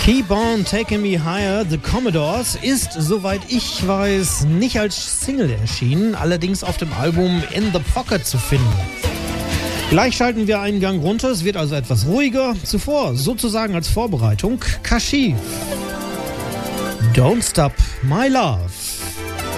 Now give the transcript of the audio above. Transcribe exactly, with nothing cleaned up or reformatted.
Keep on Taking Me Higher, The Commodores, ist, soweit ich weiß, nicht als Single erschienen, allerdings auf dem Album In the Pocket zu finden. Gleich schalten wir einen Gang runter, es wird also etwas ruhiger. Zuvor, sozusagen als Vorbereitung, Kashif. Don't Stop My Love.